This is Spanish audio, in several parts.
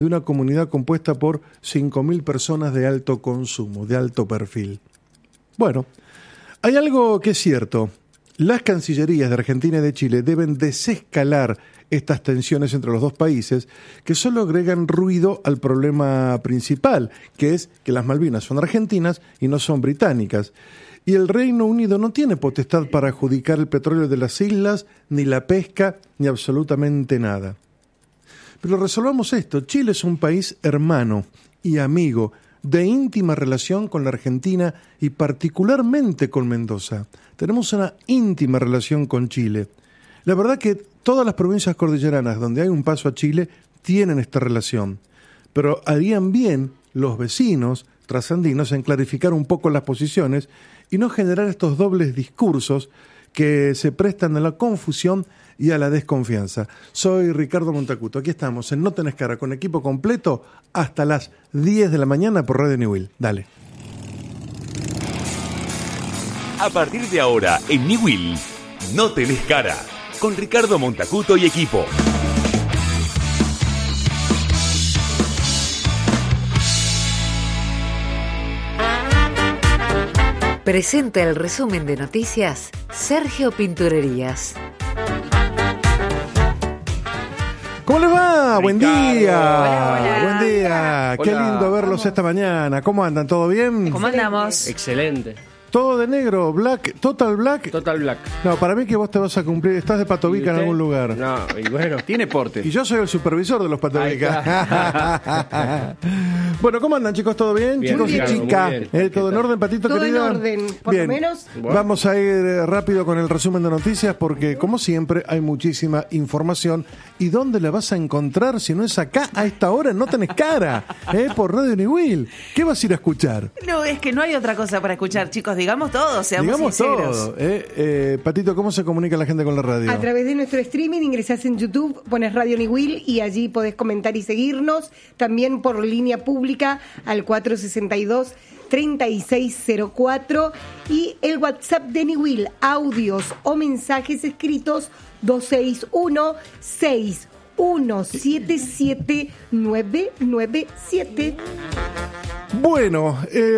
de una comunidad compuesta por 5.000 personas de alto consumo, de alto perfil. Bueno, hay algo que es cierto. Las cancillerías de Argentina y de Chile deben desescalar estas tensiones entre los dos países que solo agregan ruido al problema principal, que es que las Malvinas son argentinas y no son británicas. Y el Reino Unido no tiene potestad para adjudicar el petróleo de las islas, ni la pesca, ni absolutamente nada. Pero resolvamos esto. Chile es un país hermano y amigo, de íntima relación con la Argentina y particularmente con Mendoza. Tenemos una íntima relación con Chile. La verdad que todas las provincias cordilleranas donde hay un paso a Chile tienen esta relación. Pero harían bien los vecinos trasandinos en clarificar un poco las posiciones y no generar estos dobles discursos que se prestan a la confusión y a la desconfianza. Soy Ricardo Montacuto, aquí estamos en No Tenés Cara, con equipo completo hasta las 10 de la mañana por Radio New Will. Dale. A partir de ahora, en New Will, No Tenés Cara, con Ricardo Montacuto y equipo. Presenta el resumen de noticias Sergio Pinturerías. ¿Cómo les va? Ricardo. Buen día. Hola. Buen día. Qué Hola. lindo verlos esta mañana. ¿Cómo andan? ¿Todo bien? ¿Cómo andamos? Excelente. Todo de negro, black, total black. Total Black. No, para mí que vos te vas a cumplir, estás de patobica en ¿Y usted? algún lugar. No, y bueno, tiene porte. Y yo soy el supervisor de los patobicas. Ahí Bueno, ¿cómo andan, chicos? ¿Todo bien? Bien, Chicos y Ricardo, chicas. muy bien. ¿Todo en orden, Patito, Todo en querida? orden, por Bien. lo menos. Bueno. Vamos a ir rápido con el resumen de noticias porque, como siempre, hay muchísima información. ¿Y dónde la vas a encontrar si no es acá, a esta hora? No tenés cara, por Radio New Will. ¿Qué vas a ir a escuchar? No, es que no hay otra cosa para escuchar, chicos. Digamos todo, seamos Digamos sinceros. todo. Patito, ¿cómo se comunica la gente con la radio? A través de nuestro streaming ingresás en YouTube, pones Radio New Will y allí podés comentar y seguirnos. También por línea pública al 462-3604 y el WhatsApp de New Will, audios o mensajes escritos 261-6177-997. Bueno,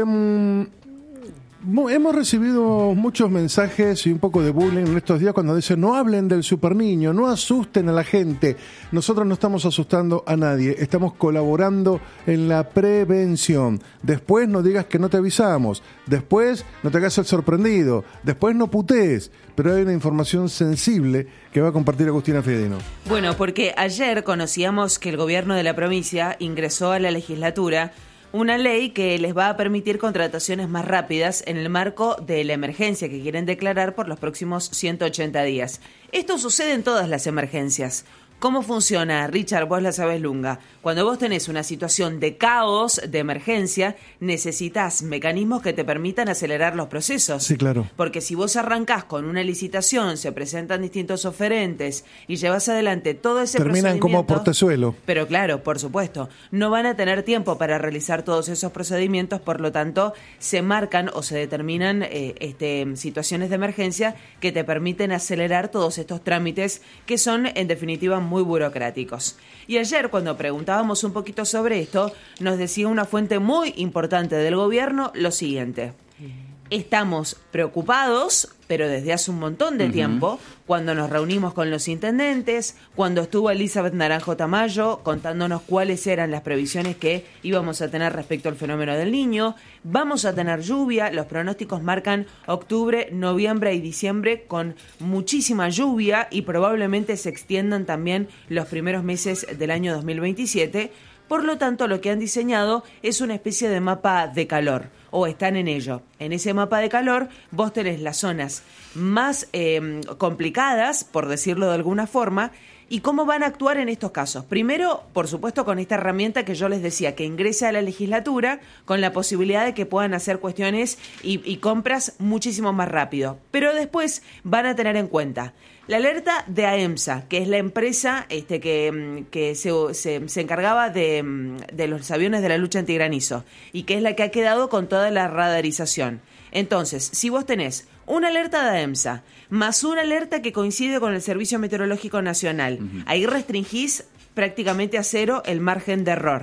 hemos recibido muchos mensajes y un poco de bullying en estos días cuando dicen no hablen del superniño, no asusten a la gente. Nosotros no estamos asustando a nadie, estamos colaborando en la prevención. Después no digas que no te avisamos, después no te hagas el sorprendido, después no putees, pero hay una información sensible que va a compartir Agustina Fiedino. Bueno, porque ayer conocíamos que el gobierno de la provincia ingresó a la legislatura una ley que les va a permitir contrataciones más rápidas en el marco de la emergencia que quieren declarar por los próximos 180 días. Esto sucede en todas las emergencias. ¿Cómo funciona, Richard? Vos la sabés, Lunga. Cuando vos tenés una situación de caos, de emergencia, necesitas mecanismos que te permitan acelerar los procesos. Sí, claro. Porque si vos arrancás con una licitación, se presentan distintos oferentes y llevas adelante todo ese Terminan como procedimiento, portezuelo. pero claro, por supuesto, no van a tener tiempo para realizar todos esos procedimientos, por lo tanto, se marcan o se determinan situaciones de emergencia que te permiten acelerar todos estos trámites que son, en definitiva, muy burocráticos. Y ayer, cuando preguntábamos un poquito sobre esto, nos decía una fuente muy importante del gobierno lo siguiente: estamos preocupados, pero desde hace un montón de tiempo, cuando nos reunimos con los intendentes, cuando estuvo Elizabeth Naranjo Tamayo contándonos cuáles eran las previsiones que íbamos a tener respecto al fenómeno del Niño. Vamos a tener lluvia, los pronósticos marcan octubre, noviembre y diciembre con muchísima lluvia y probablemente se extiendan también los primeros meses del año 2027. Por lo tanto, lo que han diseñado es una especie de mapa de calor, o están en ello. En ese mapa de calor vos tenés las zonas más complicadas, por decirlo de alguna forma, y cómo van a actuar en estos casos. Primero, por supuesto, con esta herramienta que yo les decía, que ingrese a la legislatura con la posibilidad de que puedan hacer cuestiones y compras muchísimo más rápido. Pero después van a tener en cuenta la alerta de AEMSA, que es la empresa que se encargaba de los aviones de la lucha antigranizo y que es la que ha quedado con toda la radarización. Entonces, si vos tenés una alerta de AEMSA más una alerta que coincide con el Servicio Meteorológico Nacional, ahí restringís prácticamente a cero el margen de error.